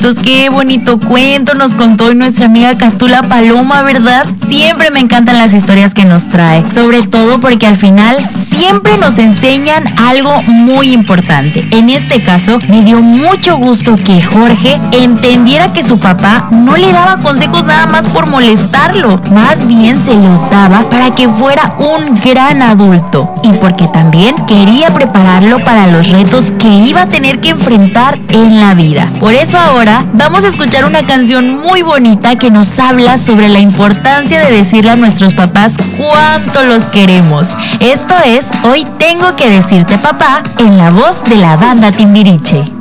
Qué bonito cuento nos contó hoy nuestra amiga Castula Paloma, ¿verdad? Siempre me encantan las historias que nos trae, sobre todo porque al final siempre nos enseñan algo muy importante. En este caso, me dio mucho gusto que Jorge entendiera que su papá no le daba consejos nada más por molestarlo, más bien se los daba para que fuera un gran adulto y porque también quería prepararlo para los retos que iba a tener que enfrentar en la vida. Por eso ahora vamos a escuchar una canción muy bonita que nos habla sobre la importancia de decirle a nuestros papás cuánto los queremos. Esto es Hoy Tengo que Decirte Papá, en la voz de la banda Timbiriche.